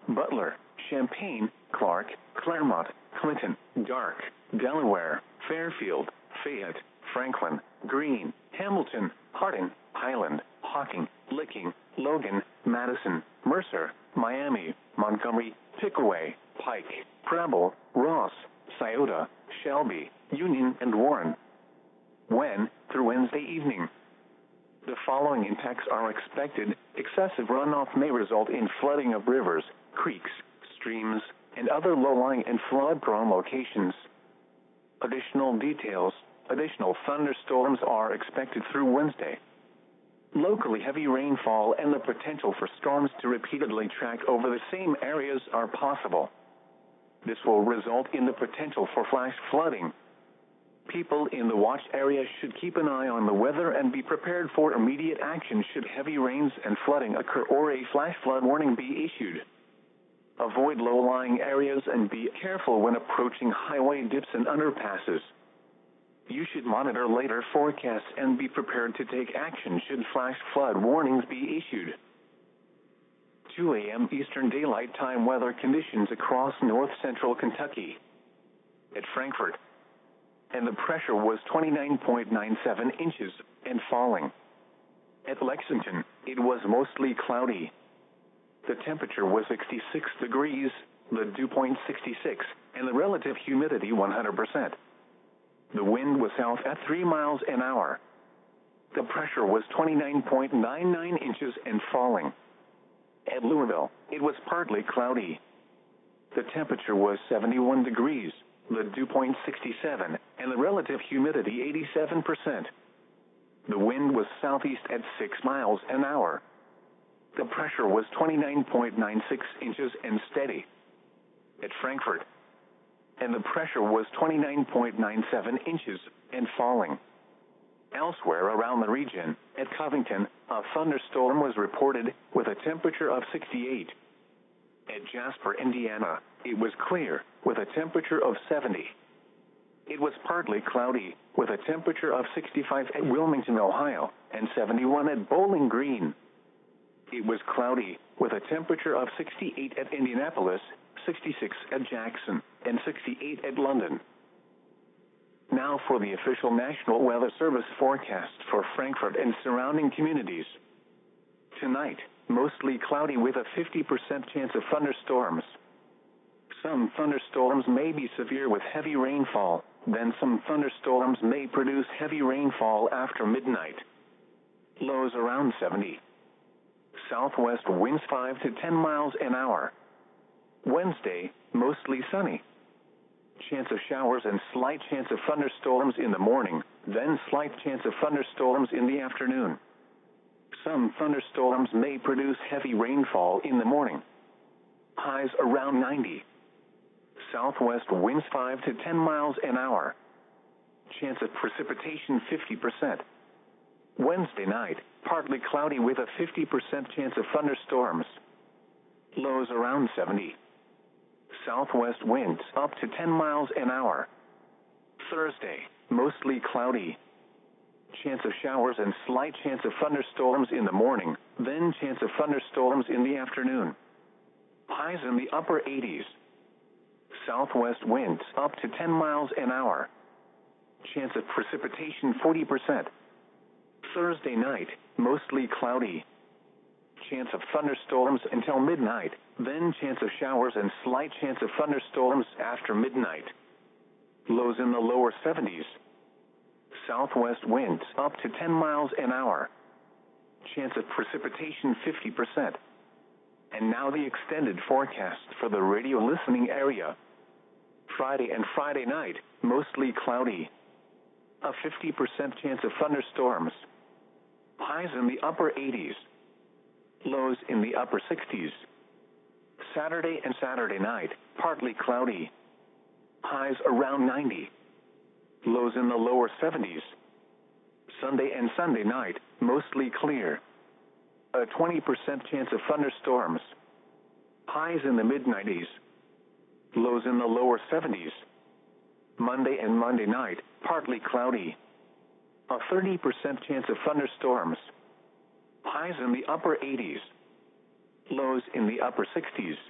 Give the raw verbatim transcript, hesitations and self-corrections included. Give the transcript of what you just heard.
Butler, Champaign, Clark, Claremont, Clinton, Dark, Delaware, Fairfield, Fayette, Franklin, Greene, Hamilton, Hardin, Highland, Hocking, Licking, Logan, Madison, Mercer, Miami, Montgomery, Pickaway, Pike, Preble, Ross, Scioto, Shelby, Union, and Warren. When, through Wednesday evening. The following impacts are expected. Excessive runoff may result in flooding of rivers, creeks, streams, and other low-lying and flood-prone locations. Additional details. Additional thunderstorms are expected through Wednesday. Locally heavy rainfall and the potential for storms to repeatedly track over the same areas are possible. This will result in the potential for flash flooding. People in the watch area should keep an eye on the weather and be prepared for immediate action should heavy rains and flooding occur or a flash flood warning be issued. Avoid low-lying areas and be careful when approaching highway dips and underpasses. You should monitor later forecasts and be prepared to take action should flash flood warnings be issued. two a m Eastern Daylight Time weather conditions across north-central Kentucky. At Frankfort, and the pressure was twenty-nine point nine seven inches and falling. At Lexington, it was mostly cloudy. The temperature was sixty-six degrees, the dew point sixty-six, and the relative humidity one hundred percent. The wind was south at three miles an hour. The pressure was twenty-nine point nine nine inches and falling. At Louisville, it was partly cloudy. The temperature was seventy-one degrees, the dew point sixty-seven, and the relative humidity eighty-seven percent. The wind was southeast at six miles an hour. The pressure was twenty-nine point nine six inches and steady. At Frankfort, and the pressure was twenty-nine point nine seven inches and falling. Elsewhere around the region, at Covington, a thunderstorm was reported with a temperature of sixty-eight. At Jasper, Indiana, it was clear with a temperature of seventy. It was partly cloudy with a temperature of sixty-five at Wilmington, Ohio, and seventy-one at Bowling Green. It was cloudy with a temperature of sixty-eight at Indianapolis, sixty-six at Jackson, and sixty-eight at London. Now for the official National Weather Service forecast for Frankfort and surrounding communities. Tonight, mostly cloudy with a fifty percent chance of thunderstorms. Some thunderstorms may be severe with heavy rainfall, then some thunderstorms may produce heavy rainfall after midnight. Lows around seventy. Southwest winds five to ten miles an hour. Wednesday, mostly sunny. Chance of showers and slight chance of thunderstorms in the morning, then slight chance of thunderstorms in the afternoon. Some thunderstorms may produce heavy rainfall in the morning. Highs around ninety. Southwest winds five to ten miles an hour. Chance of precipitation fifty percent. Wednesday night, partly cloudy with a fifty percent chance of thunderstorms. Lows around seventy. Southwest winds up to ten miles an hour. Thursday, mostly cloudy. Chance of showers and slight chance of thunderstorms in the morning, then chance of thunderstorms in the afternoon. Highs in the upper eighties. Southwest winds up to ten miles an hour. Chance of precipitation forty percent. Thursday night, mostly cloudy. Chance of thunderstorms until midnight, then chance of showers and slight chance of thunderstorms after midnight. Lows in the lower seventies. Southwest winds up to ten miles an hour. Chance of precipitation fifty percent. And now the extended forecast for the radio listening area. Friday and Friday night, mostly cloudy. A fifty percent chance of thunderstorms. Highs in the upper eighties. Lows in the upper sixties. Saturday and Saturday night, partly cloudy. Highs around ninety. Lows in the lower seventies. Sunday and Sunday night, mostly clear. A twenty percent chance of thunderstorms. Highs in the mid nineties. Lows in the lower seventies. Monday and Monday night, partly cloudy. A thirty percent chance of thunderstorms. Highs in the upper eighties. Lows in the upper sixties.